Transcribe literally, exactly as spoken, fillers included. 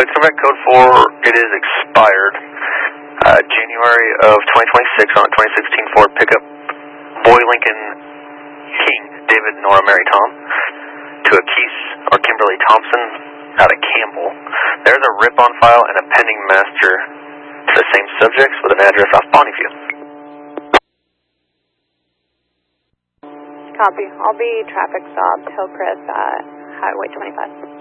Plate Corvette code four, it is expired. Uh, January of twenty twenty-six on a twenty sixteen Ford pickup. Boy Lincoln King, David Nora Mary Tom, to a Keith or Kimberly Thompson out of Campbell. There's a rip on file and a pending master to the same subjects with an address off Bonneview. Copy. I'll be traffic stopped Hillcrest at Highway twenty-five.